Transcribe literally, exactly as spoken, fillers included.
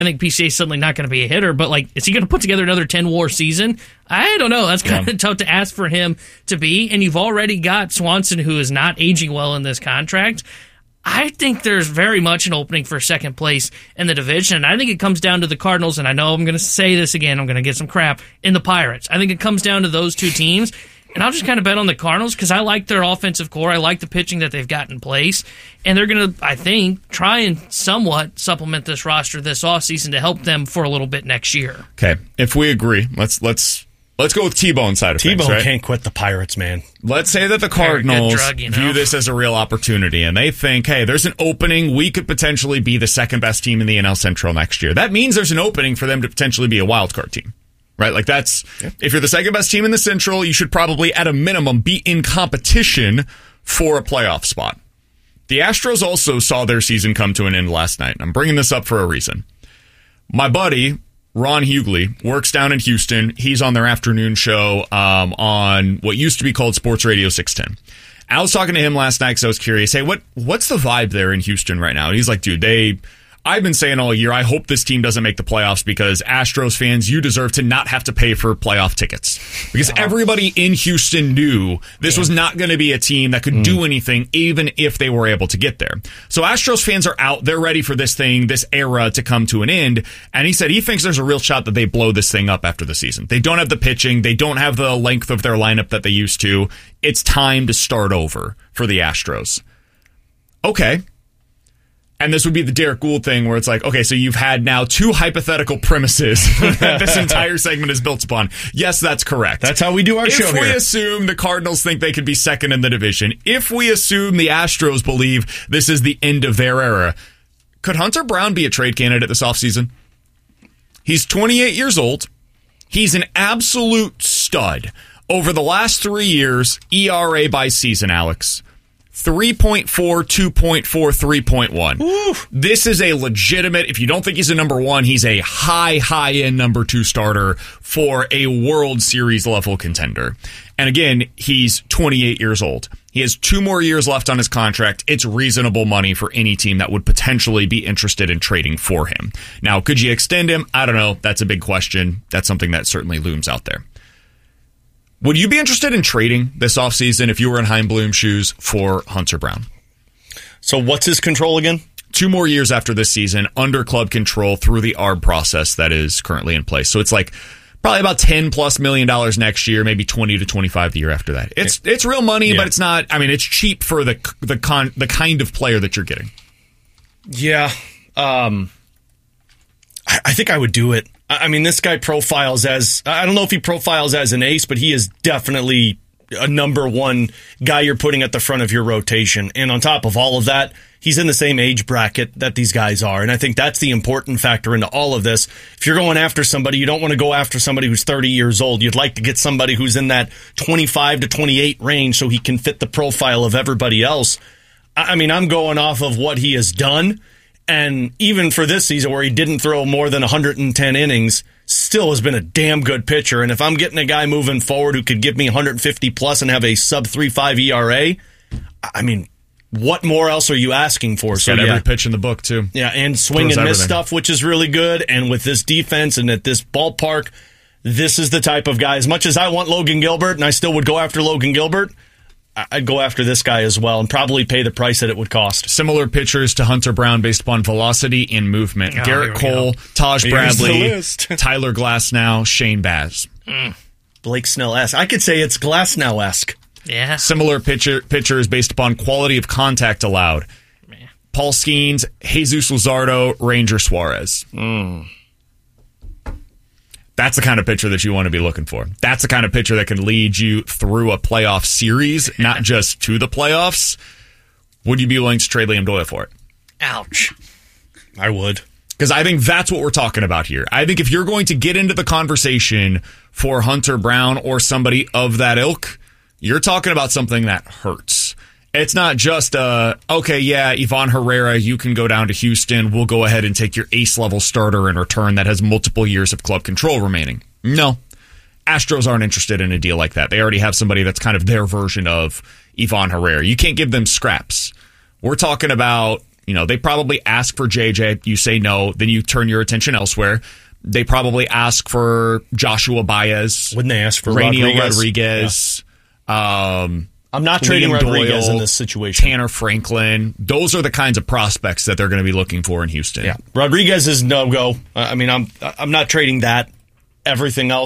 I think P C A's suddenly not going to be a hitter, but like, is he going to put together another ten-war season? I don't know. That's kind of yeah. tough to ask for him to be, and you've already got Swanson, who is not aging well in this contract. I think there's very much an opening for second place in the division, and I think it comes down to the Cardinals, and I know I'm going to say this again, I'm going to get some crap, in the Pirates. I think it comes down to those two teams, and I'll just kind of bet on the Cardinals because I like their offensive core. I like the pitching that they've got in place, and they're going to, I think, try and somewhat supplement this roster this offseason to help them for a little bit next year. Okay, if we agree, let's let's let's go with T-Bone side of T-Bone things, right? can't quit the Pirates, man. Let's say that the Cardinals drug, you know? view this as a real opportunity, and they think, hey, there's an opening. We could potentially be the second best team in the N L Central next year. That means there's an opening for them to potentially be a wild card team. Right, like that's, yep. If you're the second best team in the Central, you should probably, at a minimum, be in competition for a playoff spot. The Astros also saw their season come to an end last night. I'm bringing this up for a reason. My buddy, Ron Hughley, works down in Houston. He's on their afternoon show um, on what used to be called Sports Radio six ten. I was talking to him last night because I was curious, hey, what what's the vibe there in Houston right now? And he's like, dude, they... I've been saying all year, I hope this team doesn't make the playoffs because Astros fans, you deserve to not have to pay for playoff tickets. Because oh. everybody in Houston knew this yeah. was not going to be a team that could mm. do anything even if they were able to get there. So Astros fans are out. They're ready for this thing, this era to come to an end. And he said he thinks there's a real shot that they blow this thing up after the season. They don't have the pitching. They don't have the length of their lineup that they used to. It's time to start over for the Astros. Okay. And this would be the Derek Gould thing where it's like, okay, so you've had now two hypothetical premises that this entire segment is built upon. Yes, that's correct. That's how we do our if show here. If we assume the Cardinals think they could be second in the division, if we assume the Astros believe this is the end of their era, could Hunter Brown be a trade candidate this offseason? He's twenty-eight years old. He's an absolute stud. Over the last three years, E R A by season, Alex. three point four, two point four, three point one. Oof. This is a legitimate, if you don't think he's a number one, he's a high, high-end number two starter for a World Series level contender. And again, he's twenty-eight years old. He has two more years left on his contract. It's reasonable money for any team that would potentially be interested in trading for him. Now, could you extend him? I don't know. That's a big question. That's something that certainly looms out there. Would you be interested in trading this offseason if you were in Chaim Bloom's shoes for Hunter Brown? So what's his control again? Two more years after this season, under club control through the A R B process that is currently in place. So it's like probably about ten plus million dollars next year, maybe twenty to twenty-five the year after that. It's it's real money, yeah. but it's not, I mean, it's cheap for the the con, the kind of player that you're getting. Yeah. Um, I, I think I would do it. I mean, this guy profiles as, I don't know if he profiles as an ace, but he is definitely a number one guy you're putting at the front of your rotation. And on top of all of that, he's in the same age bracket that these guys are. And I think that's the important factor into all of this. If you're going after somebody, you don't want to go after somebody who's thirty years old. You'd like to get somebody who's in that twenty-five to twenty-eight range so he can fit the profile of everybody else. I mean, I'm going off of what he has done. And even for this season where he didn't throw more than one hundred ten innings, still has been a damn good pitcher. And if I'm getting a guy moving forward who could give me one hundred fifty plus and have a sub three point five E R A, I mean, what more else are you asking for? He's so got yeah. every pitch in the book, too. Yeah, and swing Throws and miss everything. Stuff, which is really good. And with this defense and at this ballpark, this is the type of guy. As much as I want Logan Gilbert, and I still would go after Logan Gilbert, I'd go after this guy as well and probably pay the price that it would cost. Similar pitchers to Hunter Brown based upon velocity and movement. Oh, Garrett Cole, go. Taj Here's Bradley, Tyler Glasnow, Shane Baz. Mm. Blake Snell-esque. I could say it's Glasnow-esque. Yeah. Similar pitcher, pitchers based upon quality of contact allowed. Man. Paul Skeens, Jesus Luzardo, Ranger Suarez. Mm. That's the kind of pitcher that you want to be looking for. That's the kind of pitcher that can lead you through a playoff series, not just to the playoffs. Would you be willing to trade Liam Doyle for it? Ouch. I would. Because I think that's what we're talking about here. I think if you're going to get into the conversation for Hunter Brown or somebody of that ilk, you're talking about something that hurts. It's not just, uh, okay, yeah, Ivan Herrera, you can go down to Houston. We'll go ahead and take your ace-level starter in return that has multiple years of club control remaining. No. Astros aren't interested in a deal like that. They already have somebody that's kind of their version of Ivan Herrera. You can't give them scraps. We're talking about You know, they probably ask for J J. You say no, then you turn your attention elsewhere. They probably ask for Joshua Baez. Wouldn't they ask for Rainier Rodriguez? Rodriguez. Yeah. Um, I'm not trading Liam Rodriguez Doyle, in this situation. Tanner Franklin. Those are the kinds of prospects that they're going to be looking for in Houston. Yeah, Rodriguez is no go. I mean, I'm I'm not trading that. Everything else.